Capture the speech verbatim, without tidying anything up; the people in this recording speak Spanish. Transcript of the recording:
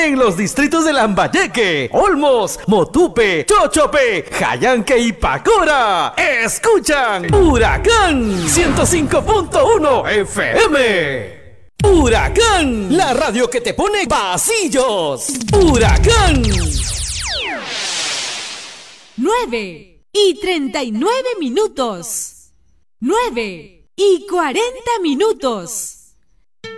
en los distritos de Lambayeque, Olmos, Motupe, Chochope, Jayanque y Pacora. Escuchan Huracán ciento cinco punto uno F M. Huracán, la radio que te pone pasillos. Huracán. nueve y treinta y nueve minutos. nueve y cuarenta minutos.